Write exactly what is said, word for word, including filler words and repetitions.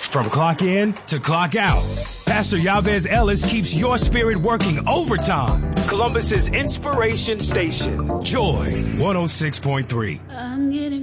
From clock in to clock out, Pastor Yabez Ellis keeps your spirit working overtime. Columbus's inspiration station, Joy one oh six point three. I'm getting